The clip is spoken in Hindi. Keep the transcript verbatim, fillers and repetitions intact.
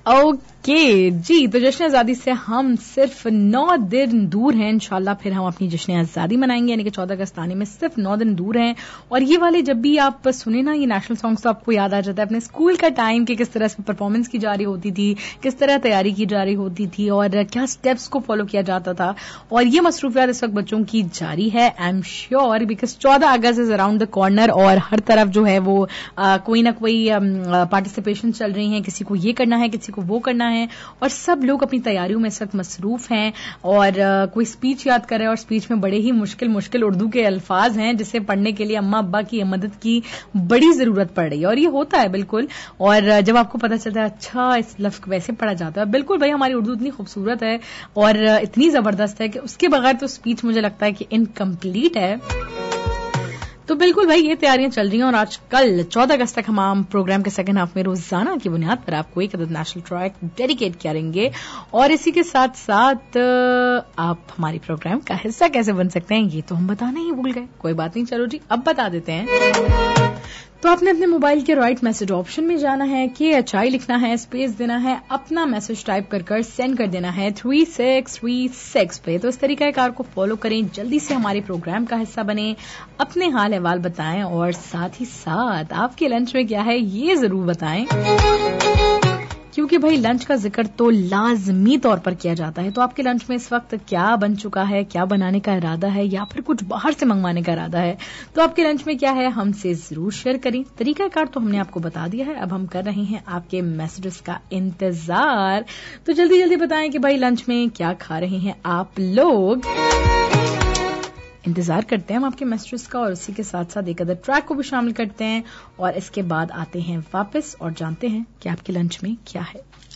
ओके जी, तो जश्न आज़ादी से हम सिर्फ नौ दिन दूर हैं। इंशाल्लाह फिर हम अपनी जश्न आज़ादी मनाएंगे, यानी कि चौदह अगस्त आने में सिर्फ नौ दिन दूर हैं। और ये वाले जब भी आप सुने ना ये नेशनल सॉन्ग्स, तो आपको याद आ जाता है अपने स्कूल का टाइम कि किस तरह से परफॉर्मेंस की जा रही होती थी, किस तरह तैयारी की जा रही होती थी और क्या स्टेप्स को फॉलो किया जाता था। और ये मसरूफियात इस वक्त बच्चों की जारी है, आई एम श्योर, बिकॉज चौदह अगस्त इज अराउंड द कॉर्नर और हर तरफ जो है वो आ, कोई ना कोई पार्टिसिपेशन चल रही है, किसी को ये करना है, किसी को वो करना है और सब लोग अपनी तैयारियों में इस वक्त मसरूफ हैं। और आ, कोई स्पीच याद कर रहे हैं और स्पीच में बड़े ही मुश्किल मुश्किल उर्दू के अल्फाज हैं जिसे पढ़ने के लिए अम्मा अब्बा की मदद की बड़ी जरूरत पड़ रही है। और ये होता है बिल्कुल। और जब आपको पता चलता है अच्छा इस लफ्ज को वैसे पढ़ा जाता है, बिल्कुल भाई हमारी उर्दू इतनी खूबसूरत है और इतनी जबरदस्त है कि उसके बगैर तो स्पीच मुझे लगता है कि इनकम्प्लीट है। तो बिल्कुल भाई ये तैयारियां चल रही हैं और आज कल चौदह अगस्त तक हम प्रोग्राम के सेकंड हाफ में रोजाना की बुनियाद पर आपको एक अदद नेशनल ट्रैक डेडिकेट करेंगे। और इसी के साथ साथ आप हमारी प्रोग्राम का हिस्सा कैसे बन सकते हैं ये तो हम बताना ही भूल गए। कोई बात नहीं, चलो जी अब बता देते हैं। तो आपने अपने मोबाइल के राइट मैसेज ऑप्शन में जाना है, के एच आई लिखना है, स्पेस देना है, अपना मैसेज टाइप कर कर सेंड कर देना है थ्री सिक्स थ्री सिक्स पे। तो इस तरीकाकार को फॉलो करें, जल्दी से हमारे प्रोग्राम का हिस्सा बने, अपने हाल अहवाल बताएं और साथ ही साथ आपके लंच में क्या है ये जरूर बताएं, क्योंकि भाई लंच का जिक्र तो लाजमी तौर पर किया जाता है। तो आपके लंच में इस वक्त क्या बन चुका है, क्या बनाने का इरादा है या फिर कुछ बाहर से मंगवाने का इरादा है, तो आपके लंच में क्या है हमसे जरूर शेयर करें। तरीकाकार तो हमने आपको बता दिया है, अब हम कर रहे हैं आपके मैसेजेस का इंतजार। तो जल्दी जल्दी बताएं कि भाई लंच में क्या खा रहे हैं आप लोग। इंतजार करते हैं हम आपके मैसेजेस का और उसी के साथ साथ एक अदर ट्रैक को भी शामिल करते हैं और इसके बाद आते हैं वापस और जानते हैं कि आपके लंच में क्या है।